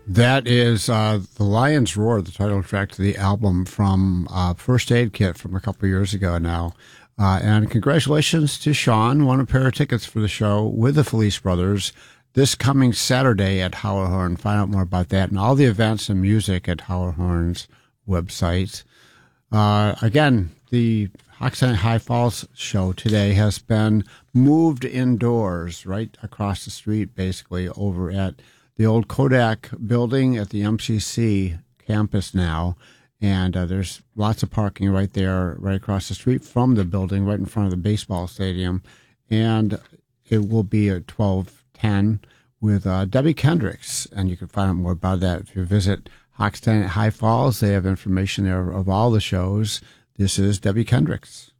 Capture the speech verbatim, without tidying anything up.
That is uh, The Lion's Roar, the title track to the album from uh, First Aid Kit from a couple of years ago now. Uh, and congratulations to Sean, won a pair of tickets for the show with the Felice Brothers this coming Saturday at Howler Horn. Find out more about that and all the events and music at Howler Horn's website. Uh, again, the Hoxton High Falls show today has been moved indoors right across the street, basically, over at the old Kodak building at the M C C campus now. And uh, there's lots of parking right there, right across the street from the building, right in front of the baseball stadium. And it will be at twelve ten with uh, Debbie Kendricks. And you can find out more about that if you visit Hoxton High Falls. They have information there of all the shows. This is Debbie Kendricks.